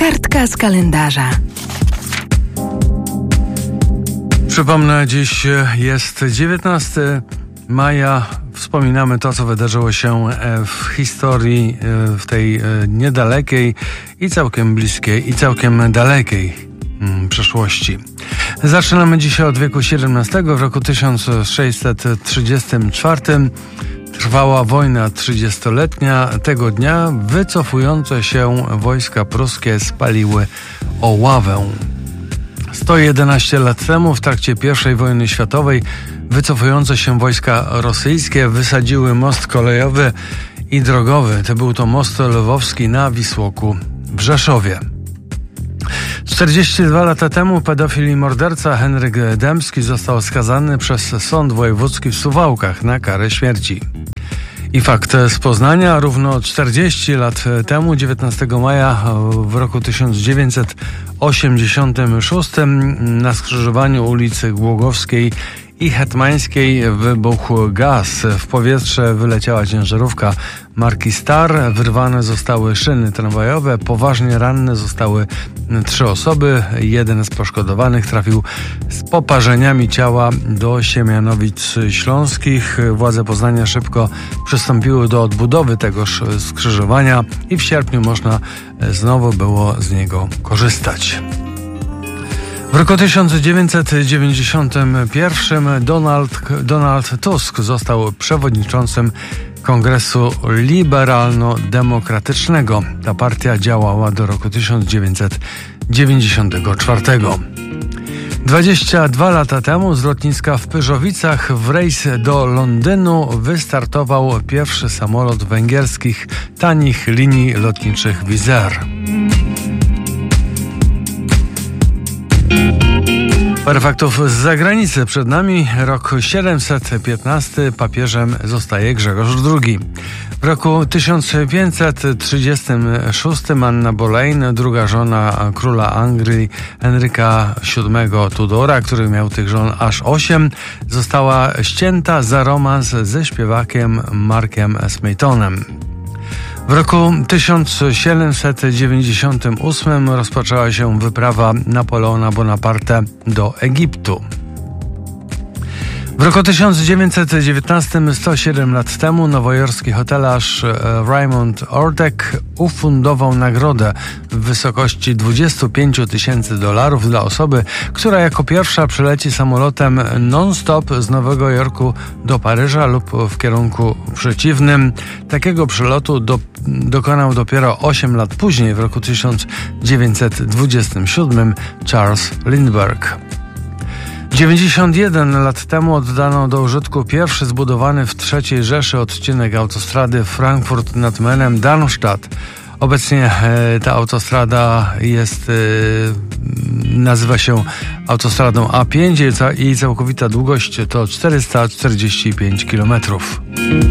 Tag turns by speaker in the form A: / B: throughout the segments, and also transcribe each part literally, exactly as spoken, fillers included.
A: Kartka z kalendarza.
B: Przypomnę, dziś jest dziewiętnastego maja. Wspominamy to, co wydarzyło się w historii, w tej niedalekiej i całkiem bliskiej i całkiem dalekiej przeszłości. Zaczynamy dzisiaj od wieku siedemnastego. W roku tysiąc sześćset trzydziestym czwartym trwała wojna trzydziestoletnia. Tego dnia wycofujące się wojska pruskie spaliły Oławę. sto jedenaście lat temu, w trakcie pierwszej wojny światowej, wycofujące się wojska rosyjskie wysadziły most kolejowy i drogowy. To był to most lwowski na Wisłoku w Rzeszowie. czterdzieści dwa lata temu pedofil i morderca Henryk Dębski został skazany przez Sąd Wojewódzki w Suwałkach na karę śmierci. I fakt z Poznania: równo czterdzieści lat temu, dziewiętnastego maja w roku tysiąc dziewięćset osiemdziesiątym szóstym, na skrzyżowaniu ulicy Głogowskiej i Hetmańskiej wybuchł gaz. W powietrze wyleciała ciężarówka marki Star. Wyrwane zostały szyny tramwajowe. Poważnie ranne zostały trzy osoby. Jeden z poszkodowanych trafił z poparzeniami ciała do Siemianowic Śląskich. Władze Poznania szybko przystąpiły do odbudowy tegoż skrzyżowania i w sierpniu można znowu było z niego korzystać. W roku tysiąc dziewięćset dziewięćdziesiątym pierwszym Donald, Donald Tusk został przewodniczącym Kongresu Liberalno-Demokratycznego. Ta partia działała do roku tysiąc dziewięćset dziewięćdziesiątego czwartego. dwadzieścia dwa lata temu z lotniska w Pyrzowicach w rejs do Londynu wystartował pierwszy samolot węgierskich tanich linii lotniczych Wizz Air. Parę faktów z zagranicy. Przed nami rok siedemset piętnasty. Papieżem zostaje Grzegorz drugi. W roku tysiąc pięćset trzydziestym szóstym Anna Boleyn, druga żona króla Anglii Henryka siódmego Tudora, który miał tych żon aż osiem, została ścięta za romans ze śpiewakiem Markiem Smetonem. W roku tysiąc siedemset dziewięćdziesiątym ósmym rozpoczęła się wyprawa Napoleona Bonaparte do Egiptu. W roku tysiąc dziewięćset dziewiętnastym, sto siedem lat temu, nowojorski hotelarz Raymond Ortek ufundował nagrodę w wysokości dwadzieścia pięć tysięcy dolarów dla osoby, która jako pierwsza przyleci samolotem non-stop z Nowego Jorku do Paryża lub w kierunku przeciwnym. Takiego przelotu do, dokonał dopiero osiem lat później, w roku tysiąc dziewięćset dwudziestym siódmym, Charles Lindbergh. dziewięćdziesiąt jeden lat temu oddano do użytku pierwszy zbudowany w trzeciej Rzeszy odcinek autostrady Frankfurt nad Menem Darmstadt. Obecnie e, ta autostrada jest, e, nazywa się autostradą A pięć. Jej całkowita długość to czterysta czterdzieści pięć kilometrów.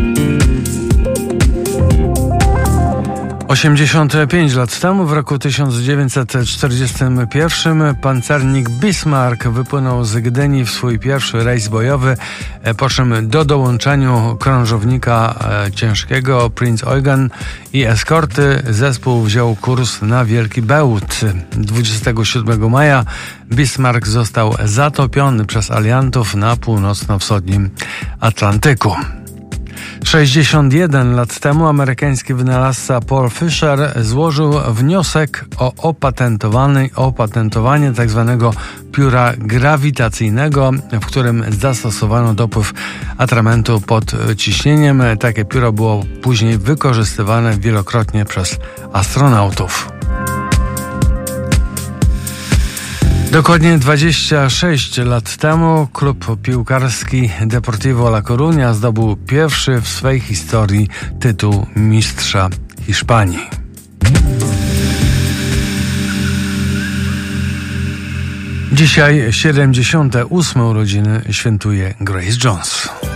B: osiemdziesiąt pięć lat temu, w roku tysiąc dziewięćset czterdziestym pierwszym, pancernik Bismarck wypłynął z Gdyni w swój pierwszy rejs bojowy, po czym do dołączeniu krążownika ciężkiego Prinz Eugen i eskorty zespół wziął kurs na Wielki Bełt. dwudziestego siódmego maja Bismarck został zatopiony przez aliantów na północno-wschodnim Atlantyku. sześćdziesiąt jeden lat temu amerykański wynalazca Paul Fisher złożył wniosek o opatentowanie, opatentowanie tzw. pióra grawitacyjnego, w którym zastosowano dopływ atramentu pod ciśnieniem. Takie pióro było później wykorzystywane wielokrotnie przez astronautów. Dokładnie dwadzieścia sześć lat temu klub piłkarski Deportivo La Coruña zdobył pierwszy w swej historii tytuł mistrza Hiszpanii. Dzisiaj siedemdziesiąte ósme urodziny świętuje Grace Jones.